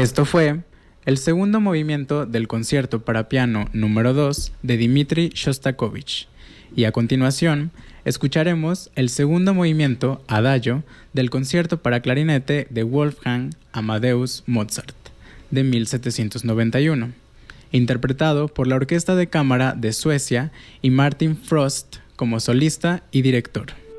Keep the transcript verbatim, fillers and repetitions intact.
Esto fue el segundo movimiento del concierto para piano número dos de Dmitri Shostakovich, y a continuación escucharemos el segundo movimiento Adagio del concierto para clarinete de Wolfgang Amadeus Mozart de mil setecientos noventa y uno, interpretado por la Orquesta de Cámara de Suecia y Martin Frost como solista y director.